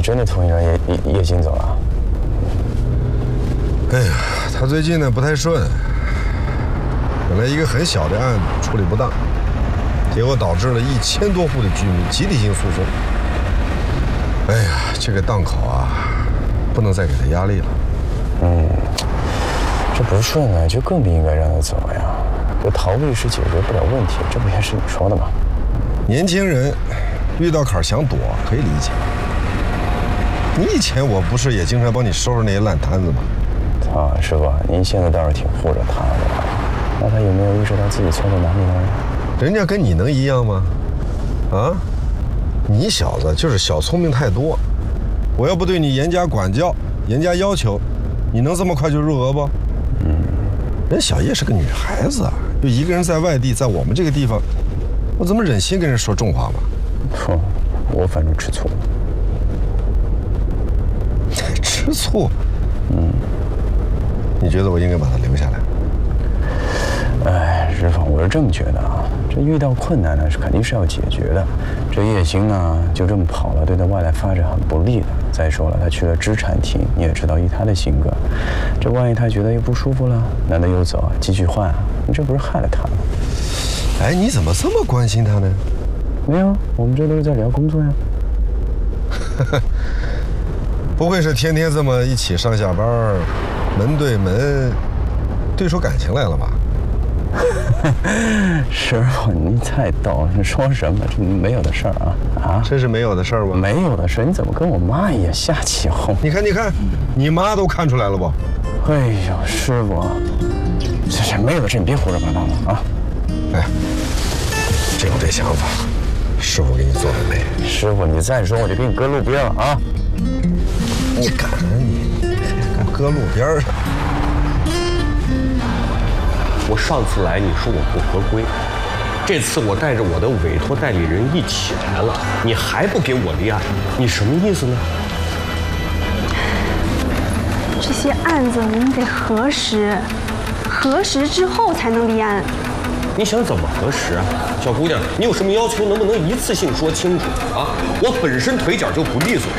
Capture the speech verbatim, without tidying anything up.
真的同意让叶叶叶青走了？ 哎呀，他最近呢不太顺，本来一个很小的案子处理不当，结果导致了一千多户的居民集体性诉讼。哎呀，这个档口啊，不能再给他压力了。 嗯，这不顺啊，就更不应该让他走呀。这逃避是解决不了问题，这不也是你说的吗？ 年轻人遇到坎儿想躲可以理解。你以前我不是也经常帮你收拾那些烂摊子吗？ 啊，师傅，您现在倒是挺护着他的。那他有没有意识到自己错在哪里呢？ 人家跟你能一样吗？啊，你小子就是小聪明太多。我要不对你严加管教、严加要求，你能这么快就入额不？嗯，人小叶是个女孩子，就一个人在外地，在我们这个地方，我怎么忍心跟人说重话嘛？ 哼，我反正吃醋。 吃醋？嗯，你觉得我应该把他留下来？ 哎，师傅，我是这么觉得啊，这遇到困难呢是肯定是要解决的。这叶星呢就这么跑了，对他未来发展很不利的。再说了，他去了资产厅，你也知道，以他的性格，这万一他觉得又不舒服了，难道又走啊？继续换啊？你这不是害了他吗？ 哎，你怎么这么关心他呢？ 没有，我们这都是在聊工作呀。 不会是天天这么一起上下班，门对门，对出感情来了吧？ 师傅，您太逗了！你说什么？这没有的事儿啊啊！ 这是没有的事儿吗？ 没有的事儿，你怎么跟我妈一样瞎起哄？ 你看，你看，你妈都看出来了不？ 哎呦，师傅，这是没有的事，你别胡说八道了啊！ 哎，真有这想法，师傅给你做准备。 师傅，你再说我就给你搁路边了啊！ 你敢啊你？敢搁路边上？ 我上次来你说我不合规，这次我带着我的委托代理人一起来了，你还不给我立案，你什么意思呢？ 这些案子我们得核实，核实之后才能立案。 你想怎么核实啊，小姑娘？你有什么要求？能不能一次性说清楚啊？我本身腿脚就不利索，